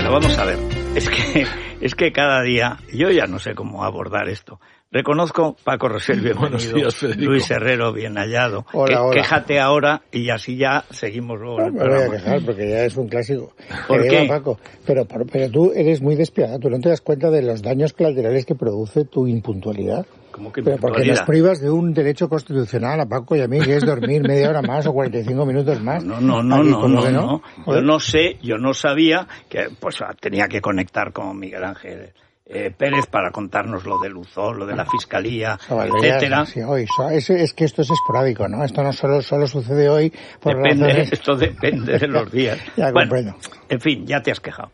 Bueno, vamos a ver. Es que cada día, yo ya no sé cómo abordar esto. Reconozco, Paco Rosell, bienvenido. Días, Luis Herrero, bien hallado. Hola. Quéjate ahora y así ya seguimos luego. No, me voy a quejar porque ya es un clásico. ¿Por qué? Paco, pero tú eres muy despiadado. Tú no te das cuenta de los daños colaterales que produce tu impuntualidad. ¿Cómo que pero porque nos privas de un derecho constitucional a Paco y a mí, que es dormir media hora más o 45 minutos más. No. Yo no sabía que pues tenía que conectar con Miguel Ángel Pérez para contarnos lo de Luzó, lo de la Fiscalía, etcétera. Sí, es que esto es esporádico, ¿no? Esto no solo sucede hoy. Esto depende de los días. Ya comprendo. En fin, ya te has quejado.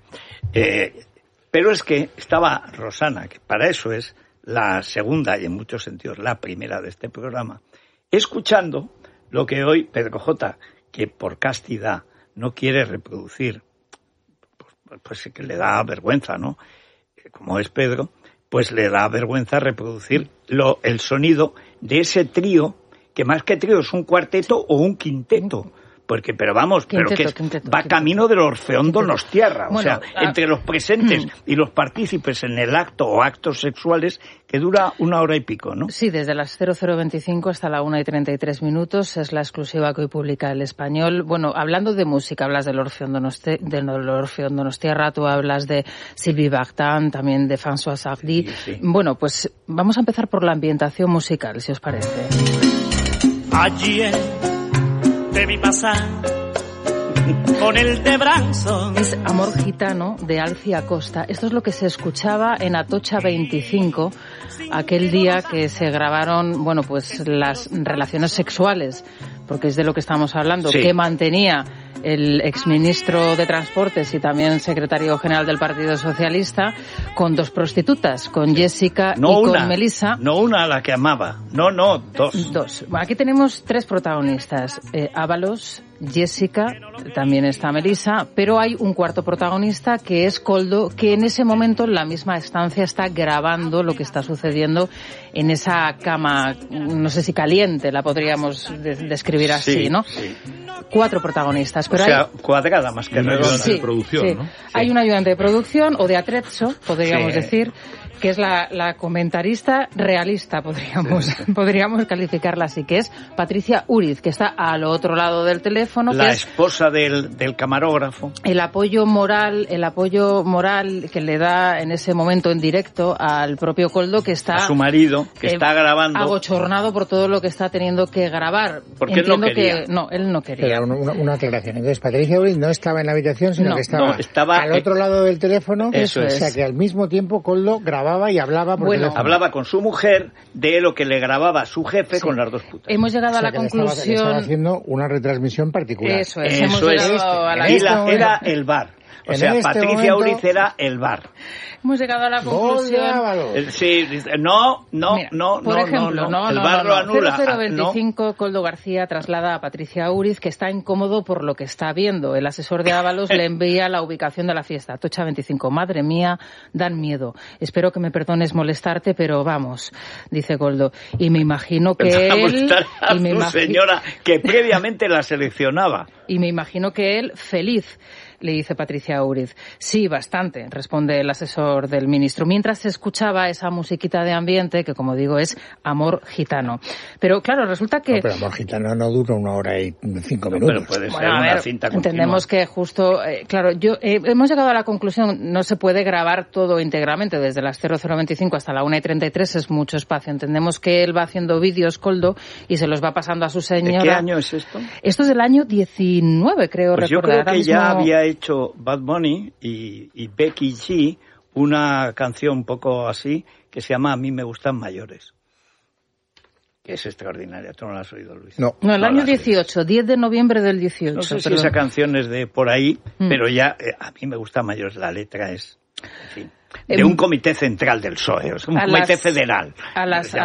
Pero es que estaba Rosana, que para eso es la segunda y en muchos sentidos la primera de este programa, escuchando lo que hoy Pedro J., que por castidad no quiere reproducir, pues que le da vergüenza, ¿no? Como es Pedro, pues le da vergüenza reproducir el sonido de ese trío, que más que trío es un cuarteto o un quinteto. Pero va camino del Orfeón Donostiarra. Bueno, o sea, entre los presentes y los partícipes en el acto o actos sexuales, que dura 1 hora y pico, ¿no? Sí, desde las 00:25 hasta la 1:33, es la exclusiva que hoy publica El Español. Bueno, hablando de música, hablas del Orfeón Donostiarra, tú hablas de Sylvie Vartan, también de François Hardy. Sí. Bueno, pues vamos a empezar por la ambientación musical, si os parece. Allí debí pasar con el de Branson. Es Amor Gitano, de Alci Acosta. Esto es lo que se escuchaba en Atocha 25, aquel día que se grabaron, bueno, pues las relaciones sexuales, porque es de lo que estamos hablando, sí, que mantenía el exministro de Transportes y también secretario general del Partido Socialista, con 2 prostitutas, con Jessica con Melissa. No una a la que amaba, dos. 2. Aquí tenemos 3 protagonistas, Ábalos, Jessica, también está Melissa, pero hay un cuarto protagonista que es Koldo, que en ese momento en la misma estancia está grabando lo que está sucediendo en esa cama, no sé si caliente, la podríamos describir así, sí, ¿no? Sí. 4 protagonistas. Pero cuadrada más que ayudante de producción, sí, ¿no? Sí. Hay un ayudante de producción, o de atrezzo, podríamos decir, que es la comentarista realista, podríamos calificarla así, que es Patricia Úriz, que está al otro lado del teléfono. La esposa del camarógrafo. El apoyo moral que le da en ese momento en directo al propio Koldo, que está... A su marido, que está grabando. Abochornado por todo lo que está teniendo que grabar. Porque entiendo él no quería. Que... No, él no quería. Pero una aclaración. Entonces, Patricia Úriz no estaba en la habitación, sino que estaba al otro lado del teléfono. Eso es. O sea, que al mismo tiempo Koldo grababa y hablaba por teléfono. Hablaba con su mujer de lo que le grababa su jefe con las 2 putas. Hemos llegado a la conclusión... Le estaba haciendo una retransmisión particular. Eso es. Era el bar. O sea, Patricia Úriz era el bar. Hemos llegado a la conclusión... Sí, por ejemplo, el bar lo anula. 0025, Koldo García traslada a Patricia Úriz, que está incómodo por lo que está viendo. El asesor de Ábalos le envía la ubicación de la fiesta. Atocha 25. Madre mía, dan miedo. Espero que me perdones molestarte, pero vamos, dice Koldo. Y me imagino que señora, que previamente la seleccionaba. Y me imagino que él feliz, le dice Patricia Úriz. Sí, bastante, responde el asesor del ministro, mientras se escuchaba esa musiquita de ambiente que, como digo, es Amor Gitano. Pero claro, resulta que... No, pero Amor Gitano no dura 1 hora y 5 minutos. Pero puede ser una cinta continua. Entendemos que justo... hemos llegado a la conclusión, no se puede grabar todo íntegramente, desde las 00:25 hasta la 1:33 es mucho espacio. Entendemos que él va haciendo vídeos, Koldo, y se los va pasando a su señora. ¿De qué año es esto? Esto es del año 19, creo recordar. Yo creo que ya había hecho Bad Bunny y Becky G una canción un poco así que se llama A mí me gustan mayores, que es extraordinaria. ¿Tú no la has oído, Luis? No, el año 18, 10 de noviembre del 18. No sé si esa canción es de por ahí, pero ya A mí me gustan mayores, la letra es, en fin, de un comité central del PSOE, es un comité federal. A las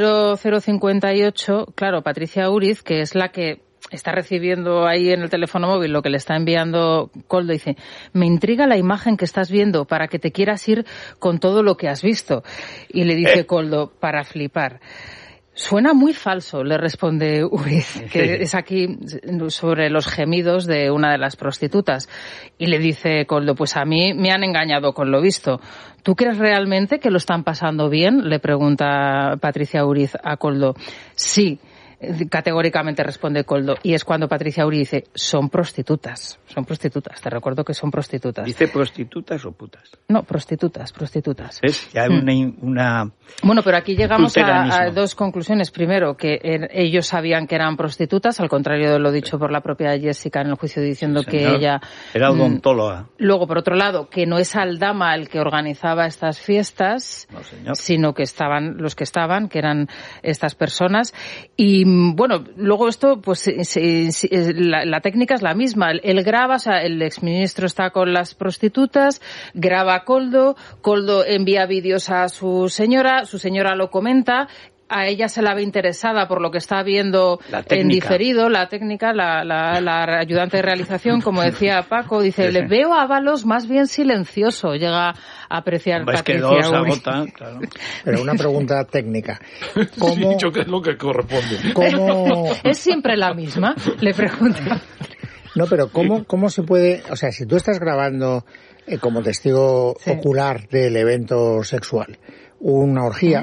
00:58, claro, Patricia Úriz, que es la que está recibiendo ahí en el teléfono móvil lo que le está enviando Koldo, dice: me intriga la imagen que estás viendo para que te quieras ir con todo lo que has visto. Y le dice Koldo, para flipar. Suena muy falso, le responde Uriz, que es aquí sobre los gemidos de una de las prostitutas. Y le dice Koldo, pues a mí me han engañado con lo visto. ¿Tú crees realmente que lo están pasando bien?, le pregunta Patricia Uriz a Koldo. Sí, categóricamente responde Koldo. Y es cuando Patricia Uriz dice, son prostitutas, te recuerdo que son prostitutas. ¿Dice prostitutas o putas? No, prostitutas. ¿Ves? Ya hay una... Bueno, pero aquí llegamos a dos conclusiones. Primero, que ellos sabían que eran prostitutas, al contrario de lo dicho por la propia Jessica en el juicio, diciendo que ella... Era odontóloga. Luego, por otro lado, que no es Aldama el que organizaba estas fiestas, sino que estaban los que eran estas personas. Y bueno, luego esto, pues la técnica es la misma. Él graba, o sea, el exministro está con las prostitutas, graba a Koldo envía vídeos a su señora lo comenta, a ella se la ve interesada por lo que está viendo en diferido, la técnica, la ayudante de realización, como decía Paco, dice, le veo a Ábalos más bien silencioso, llega a apreciar Patricia Uriz. Claro. Pero una pregunta técnica. ¿Cómo... Sí, ¿qué es lo que corresponde? ¿Cómo... ¿Es siempre la misma? Le pregunto. No, pero ¿cómo se puede...? O sea, si tú estás grabando como testigo ocular del evento sexual una orgía,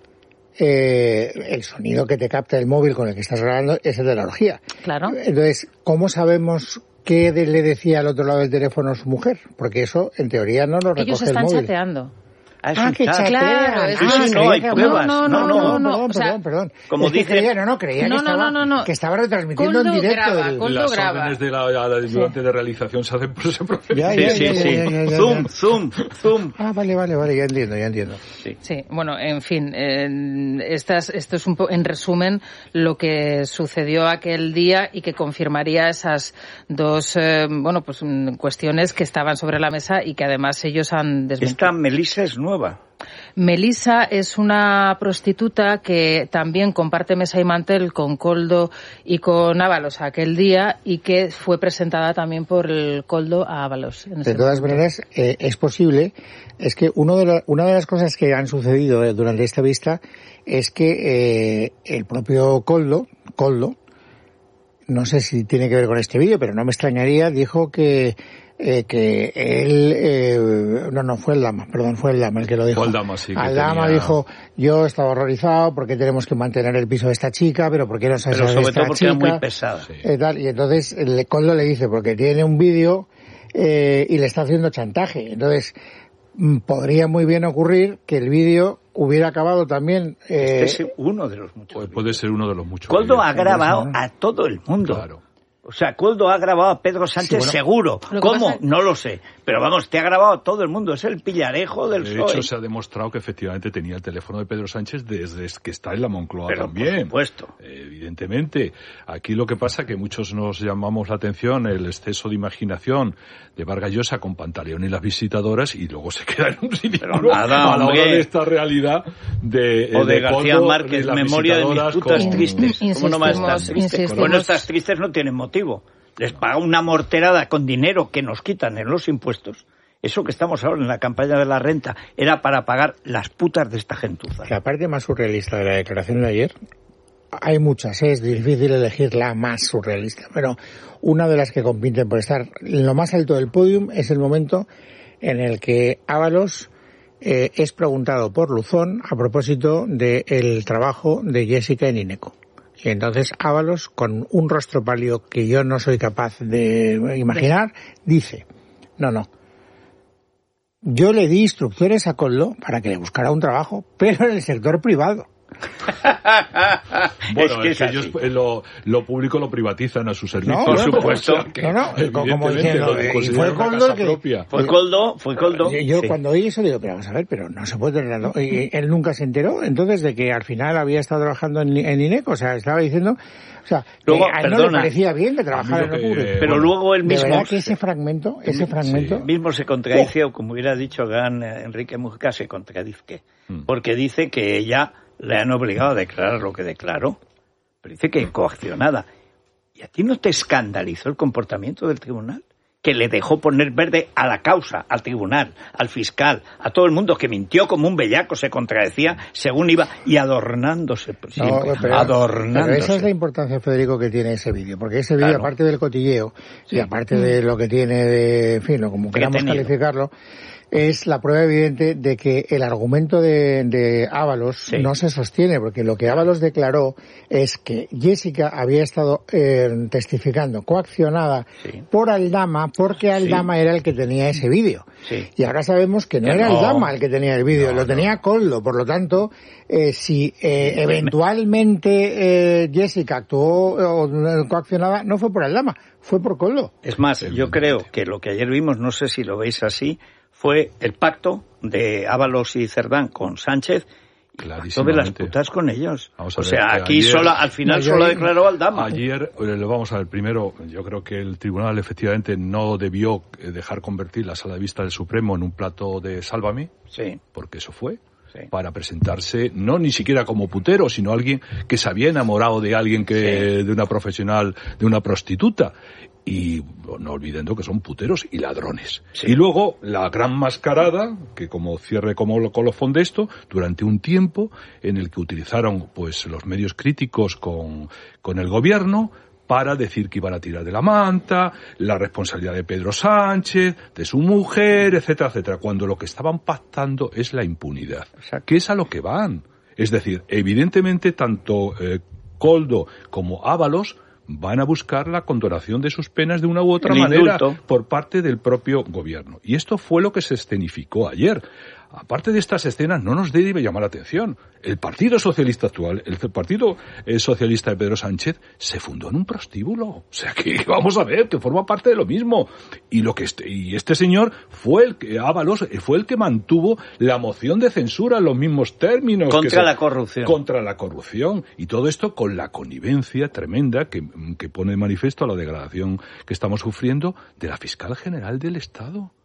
el sonido que te capta el móvil con el que estás grabando es el de la orgía. Claro. Entonces, ¿cómo sabemos qué le decía al otro lado del teléfono su mujer? Porque eso, en teoría, no lo recoge el móvil. Ellos están chateando. Que chatean. Claro, no hay pruebas. No, o sea, perdón. Como dice... creía que estaba retransmitiendo Koldo en directo. Koldo las graba. órdenes de la ayudante de realización se hacen por ese proceso. Ya. Zoom. Ah, vale, ya entiendo. Sí, bueno, en fin, esto es un poco, en resumen, lo que sucedió aquel día y que confirmaría esas dos, cuestiones que estaban sobre la mesa y que además ellos han desmentido. Esta Melissa es nueva. Melissa es una prostituta que también comparte mesa y mantel con Koldo y con Ábalos aquel día y que fue presentada también por el Koldo a Ábalos. De todas maneras, es posible, es que una de las cosas que han sucedido durante esta vista es que el propio Koldo, no sé si tiene que ver con este vídeo, pero no me extrañaría, dijo que él fue el Dama el que lo dijo. Fue el Dama, sí. Aldama dijo, yo estaba horrorizado porque tenemos que mantener el piso de esta chica, pero ¿por qué no se hace sobre esta todo porque chica? era muy pesada. Sí. Y entonces Koldo le dice, porque tiene un vídeo y le está haciendo chantaje. Entonces, podría muy bien ocurrir que el vídeo hubiera acabado también... Este es uno de los muchos. Puede ser uno de los muchos. Koldo ha grabado a todo el mundo. Claro. O sea, Koldo ha grabado a Pedro Sánchez seguro. ¿Cómo? No lo sé. Pero vamos, te ha grabado a todo el mundo. Es el pillarejo del PSOE. De hecho, se ha demostrado que efectivamente tenía el teléfono de Pedro Sánchez desde que está en la Moncloa también. Por supuesto. Evidentemente. Aquí lo que pasa que muchos nos llamamos la atención el exceso de imaginación de Vargas Llosa con Pantaleón y las visitadoras y luego se queda en un ridículo a la hora de esta realidad de García Koldo, Márquez, de memoria de mis putas tristes. ¿Cómo no va a estar triste? Bueno, estas tristes no tienen motivo. Les paga una morterada con dinero que nos quitan en los impuestos. Eso que estamos ahora en la campaña de la renta era para pagar las putas de esta gentuza. La parte más surrealista de la declaración de ayer, hay muchas, es difícil elegir la más surrealista, pero una de las que compiten por estar en lo más alto del podium es el momento en el que Ábalos es preguntado por Luzón a propósito del trabajo de Jessica en Ineco. Y entonces Ábalos, con un rostro pálido que yo no soy capaz de imaginar, dice, no, yo le di instrucciones a Koldo para que le buscara un trabajo, pero en el sector privado. Bueno, es que ellos lo público lo privatizan a su servicio. No, por supuesto. O sea, como diciendo, fue Koldo que... Fue Koldo. Yo cuando oí eso digo, pero vamos a ver, pero no se puede tener... Y él nunca se enteró, entonces, de que al final había estado trabajando en Ineco, o sea, estaba diciendo... O sea, luego, a él no le parecía bien que trabajara en lo público. Pero luego él mismo... De verdad que ese fragmento... mismo se contradice, o como hubiera dicho gran Enrique Mujica, se contradice. Porque dice que ella... le han obligado a declarar lo que declaró, pero dice que coaccionada. ¿Y a ti no te escandalizó el comportamiento del tribunal? que le dejó poner verde a la causa, al tribunal, al fiscal, a todo el mundo, que mintió como un bellaco, se contradecía según iba, y adornándose. Pero esa es la importancia, Federico, que tiene ese vídeo, porque ese vídeo, aparte del cotilleo, y aparte de lo que tiene de, en fin, como queramos calificarlo, es la prueba evidente de que el argumento de Ábalos no se sostiene, porque lo que Ábalos declaró es que Jessica había estado testificando coaccionada por Aldama, porque Aldama era el que tenía ese vídeo. Y ahora sabemos que no era Aldama el que tenía el vídeo, lo tenía Koldo. Por lo tanto, si eventualmente Jessica actuó coaccionada, no fue por Aldama, fue por Koldo. Es más, yo creo que lo que ayer vimos, no sé si lo veis así, fue el pacto de Ábalos y Cerdán con Sánchez, sobre las putas con ellos. O sea, aquí ayer, al final solo declaró Aldama. Ayer, vamos a ver, primero, yo creo que el tribunal efectivamente no debió dejar convertir la sala de vista del Supremo en un plato de Sálvame, porque eso fue. Para presentarse, no ni siquiera como putero, sino alguien que se había enamorado de alguien de una profesional, de una prostituta. Y no olvidando que son puteros y ladrones. Y luego la gran mascarada, que como cierre como colofón de esto, durante un tiempo en el que utilizaron pues los medios críticos con el gobierno para decir que iban a tirar de la manta, la responsabilidad de Pedro Sánchez, de su mujer, etcétera, etcétera, cuando lo que estaban pactando es la impunidad, que es a lo que van. Es decir, evidentemente tanto Koldo como Ábalos van a buscar la condonación de sus penas de una u otra manera por parte del propio gobierno. Y esto fue lo que se escenificó ayer. Aparte de estas escenas, no nos debe llamar la atención. El Partido Socialista actual, el Partido Socialista de Pedro Sánchez, se fundó en un prostíbulo. O sea que vamos a ver, que forma parte de lo mismo. Y este señor Ábalos, fue el que mantuvo la moción de censura en los mismos términos. Contra la corrupción. Contra la corrupción. Y todo esto con la connivencia tremenda que pone de manifiesto la degradación que estamos sufriendo de la Fiscal General del Estado.